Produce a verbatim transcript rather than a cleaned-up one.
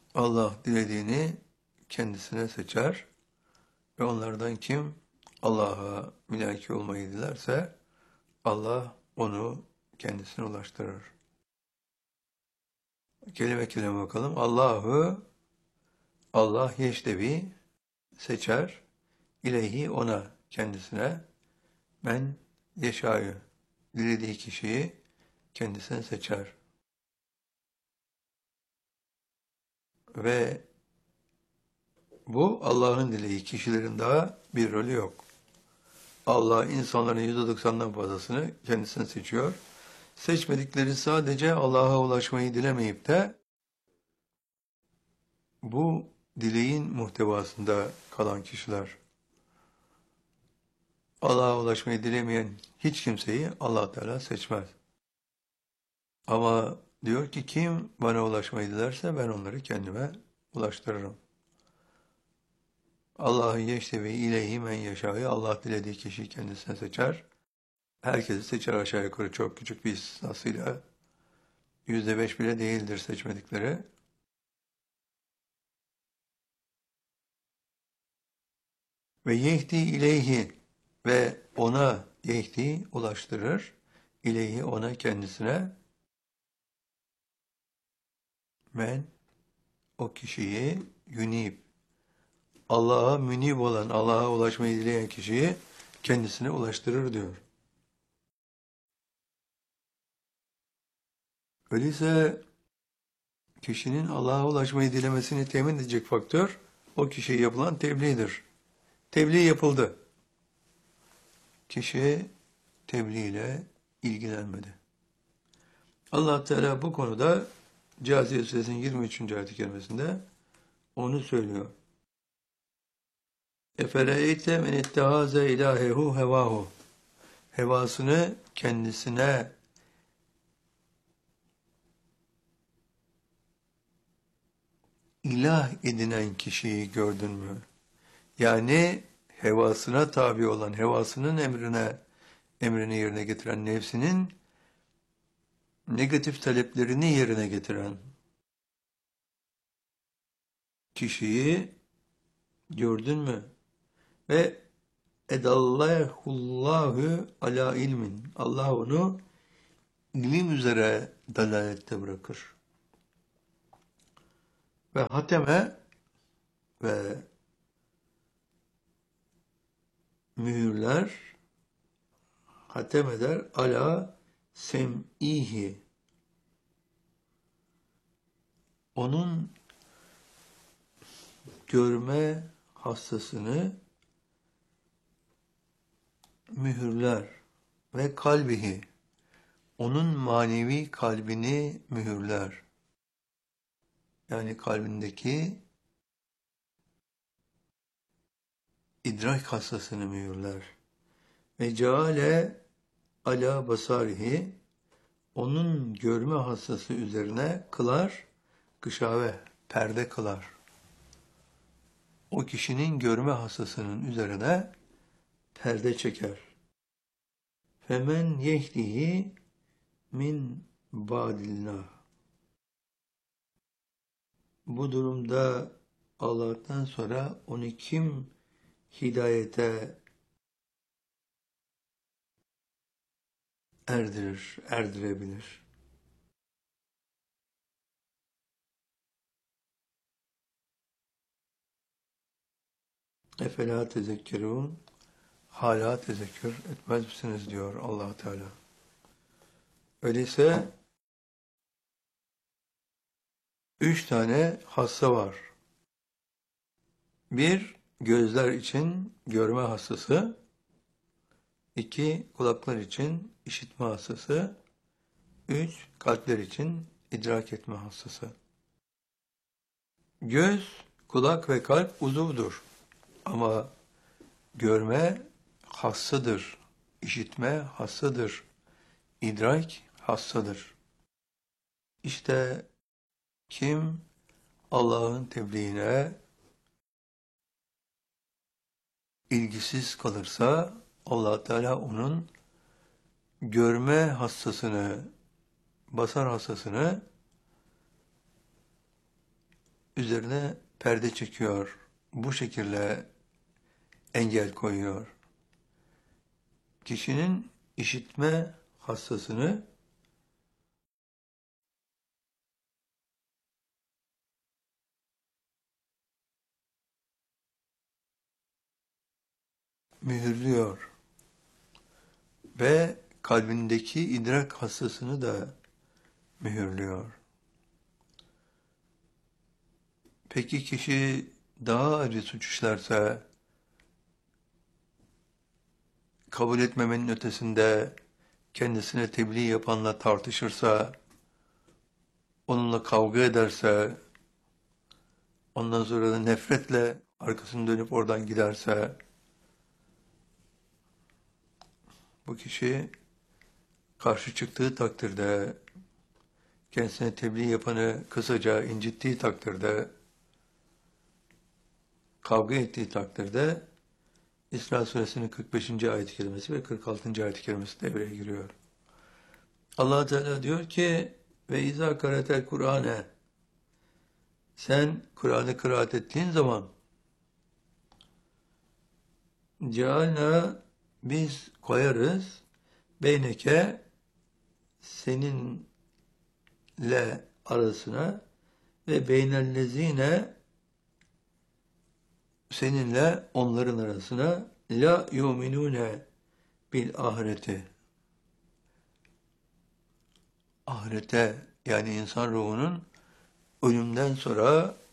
Allah dilediğini kendisine seçer ve onlardan kim Allah'a mülaki olmayı dilerse Allah onu kendisine ulaştırır. Kelime kelime bakalım. Allah'ı Allah yeştevi seçer. İleyhi ona kendisine men yeşayı dilediği kişiyi kendisine seçer. Ve bu Allah'ın dileği. Kişilerin daha bir rolü yok. Allah insanların yüzde doksandan fazlasını kendisine seçiyor. Seçmedikleri sadece Allah'a ulaşmayı dilemeyip de bu dileğin muhtevasında kalan kişiler. Allah'a ulaşmayı dilemeyen hiç kimseyi Allah Teala seçmez. Ama diyor ki kim bana ulaşmayı dilerse ben onları kendime ulaştırırım. Allah'ı yeştevi ileyhi men yaşayı Allah dilediği kişiyi kendisine seçer. Herkesi seçer aşağı yukarı çok küçük bir istisnasıyla. Yüzde beş bile değildir seçmedikleri. Ve yehdi ileyhi ve ona yehdi ulaştırır. İleyhi ona kendisine men o kişiyi yunib Allah'a münib olan, Allah'a ulaşmayı dileyen kişiyi kendisine ulaştırır diyor. Öyleyse kişinin Allah'a ulaşmayı dilemesini temin edecek faktör o kişiye yapılan tebliğdir. Tebliğ yapıldı. Kişi tebliğ ile ilgilenmedi. Allah Teala bu konuda Câsiye Suresinin yirmi üçüncü ayet-i kerimesinde onu söylüyor. Efereyte men ittehaze ilahehu hevahu. Hevasını kendisine ilah edinen kişiyi gördün mü? Yani hevasına tabi olan, hevasının emrine emrini yerine getiren, nefsinin negatif taleplerini yerine getiren kişiyi gördün mü? Ve edallahullahu ala ilmin. Allah onu ilim üzere dalalette bırakır. Ve hateme ve mühürler hatem eder ala sem'ihi. Onun görme hassasını mühürler ve kalbihi. Onun manevi kalbini mühürler. Yani kalbindeki idrak hassasını mühürler. Ve ceale ala basarihi onun görme hassası üzerine kılar, gışave, perde kılar. O kişinin görme hassasının üzerine perde çeker. Femen yehdihi min badillah. Bu durumda Allah'tan sonra onu kim hidayete erdirir, erdirebilir? Efela tezekkerûn, hala tezekkür etmez misiniz diyor Allah Teala. Öyleyse üç tane hassa var. Bir, gözler için görme hassası. İki, kulaklar için işitme hassası. Üç, kalpler için idrak etme hassası. Göz, kulak ve kalp uzuvdur. Ama görme hassıdır, işitme hassıdır, idrak hassadır. İşte kim Allah'ın tebliğine ilgisiz kalırsa Allah Teala onun görme hassasını, basar hassasını üzerine perde çekiyor. Bu şekilde engel koyuyor. Kişinin işitme hassasını mühürlüyor ve kalbindeki idrak hassasını da mühürlüyor. Peki kişi daha ağır bir suç işlerse, kabul etmemenin ötesinde kendisine tebliğ yapanla tartışırsa, onunla kavga ederse, ondan sonra da nefretle arkasını dönüp oradan giderse, bu kişi karşı çıktığı takdirde, kendisine tebliğ yapanı kısaca incittiği takdirde, kavga ettiği takdirde İsra Suresinin kırk beşinci ayet-i kerimesi ve kırk altıncı ayet-i kerimesi devreye giriyor. Allah Teala diyor ki ve izâ karatel Kur'ane, sen Kur'an'ı kıraat ettiğin zaman cealna, biz koyarız beyneke, seninle arasına ve beynellezine, seninle onların arasına la yu'minune bil ahireti, ahirete yani insan ruhunun ölümden sonra